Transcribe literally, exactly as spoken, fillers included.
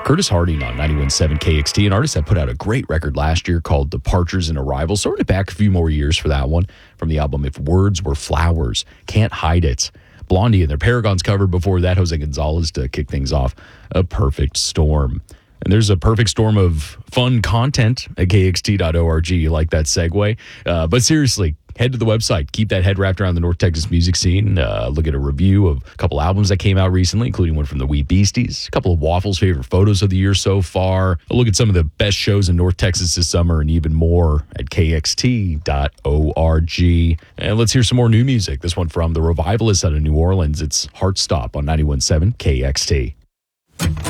Curtis Harding on ninety-one point seven K X T, an artist that put out a great record last year called Departures and Arrivals. So we're back a few more years for that one from the album If Words Were Flowers, Can't Hide It. Blondie and their Paragons cover before that, Jose Gonzalez to kick things off, A Perfect Storm. And there's a perfect storm of fun content at K X T dot org. You like that segue? Uh, but seriously, head to the website. Keep that head wrapped around the North Texas music scene. Uh, look at a review of a couple albums that came out recently, including one from the Wee Beasties, a couple of Waffles' favorite photos of the year so far. A look at some of the best shows in North Texas this summer and even more at K X T dot org. And let's hear some more new music. This one from the Revivalists out of New Orleans. It's Heartstop on ninety-one point seven K X T.